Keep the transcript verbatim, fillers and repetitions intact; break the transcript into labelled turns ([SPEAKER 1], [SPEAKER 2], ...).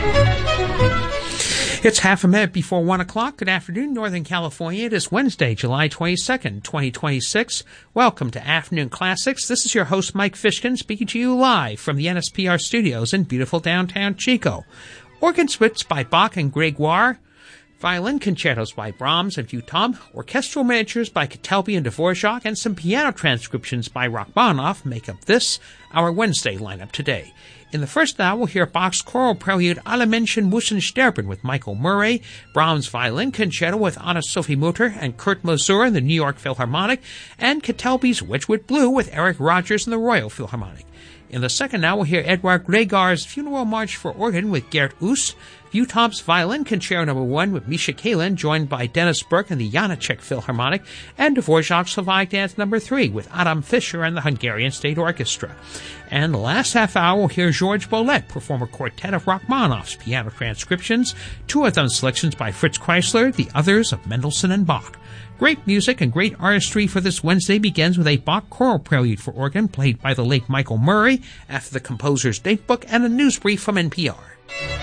[SPEAKER 1] It's half a minute before one o'clock. Good afternoon, Northern California. It is Wednesday, July twenty-second, twenty twenty-six. Welcome to Afternoon Classics. This is your host, Mike Fishkin, speaking to you live from the N S P R studios in beautiful downtown Chico. Organ suites by Bach and Gregoire. Violin concertos by Brahms and Vieuxtemps, orchestral miniatures by Kotelby and Dvorak, and some piano transcriptions by Rachmaninoff make up this, our Wednesday lineup today. In the first hour, we'll hear Bach's choral prelude Alle Menschen müssen sterben with Michael Murray, Brahms' violin concerto with Anna-Sophie Mutter and Kurt Masur in the New York Philharmonic, and Kotelby's Wedgwood Blue with Eric Rogers in the Royal Philharmonic. In the second hour, we'll hear Edouard Gregar's Funeral March for Organ with Gert Oos, Vieuxtemps' Violin Concerto Number One with Misha Kalin, joined by Dennis Burke and the Janáček Philharmonic, and Dvorak's Slavonic Dance Number Three with Adam Fischer and the Hungarian State Orchestra. And the last half hour, we'll hear Georges Bolet perform a quartet of Rachmaninoff's piano transcriptions, two of them selections by Fritz Kreisler, the others of Mendelssohn and Bach. Great music and great artistry for this Wednesday begins with a Bach choral prelude for organ played by the late Michael Murray after the composer's date book and a news brief from N P R.